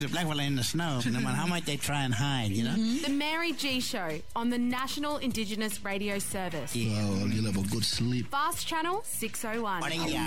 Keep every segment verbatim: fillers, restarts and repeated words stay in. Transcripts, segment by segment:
The black fella in the snow, no matter how much they try and hide, you know. Mm-hmm. The Mary G Show on the National Indigenous Radio Service. Yeah. Oh, you'll have a good sleep. Fast Channel six oh one.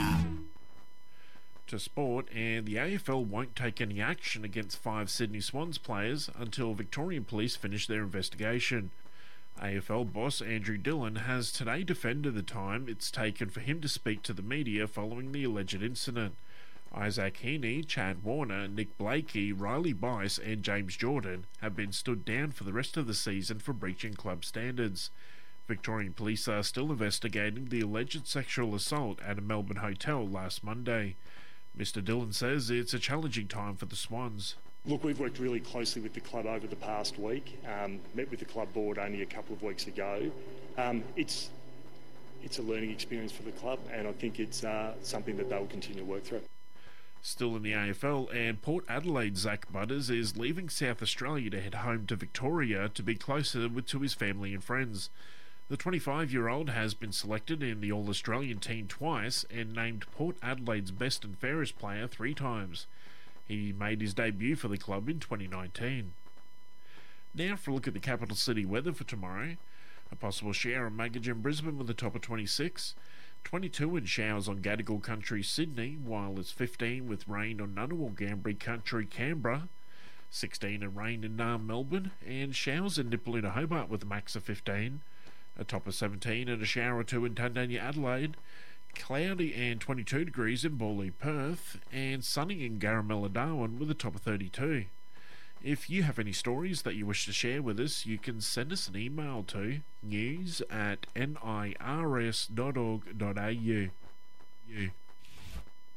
To sport, and the A F L won't take any action against five Sydney Swans players until Victorian Police finish their investigation. A F L boss Andrew Dillon has today defended the time it's taken for him to speak to the media following the alleged incident. Isaac Heaney, Chad Warner, Nick Blakey, Riley Bice and James Jordan have been stood down for the rest of the season for breaching club standards. Victorian Police are still investigating the alleged sexual assault at a Melbourne hotel last Monday. Mister Dillon says it's a challenging time for the Swans. Look, we've worked really closely with the club over the past week, um, met with the club board only a couple of weeks ago. Um, it's it's a learning experience for the club, and I think it's uh, something that they'll continue to work through. Still in the A F L, and Port Adelaide's Zach Butters is leaving South Australia to head home to Victoria to be closer with to his family and friends. The twenty-five-year-old has been selected in the All-Australian team twice and named Port Adelaide's best and fairest player three times. He made his debut for the club in twenty nineteen. Now for a look at the capital city weather for tomorrow. A possible shower in Magogin, Brisbane with a top of twenty-six. twenty-two in showers on Gadigal Country, Sydney, while it's fifteen with rain on Ngunnawal Gambri Country, Canberra. sixteen in rain in Naarm, Melbourne, and showers in Nipaluna, Hobart with a max of fifteen. A top of seventeen and a shower or two in Tundania, Adelaide. Cloudy and twenty-two degrees in Bawley, Perth, and sunny in Garamella, Darwin with a top of thirty-two. If you have any stories that you wish to share with us, you can send us an email to news at nirs dot org dot au. You.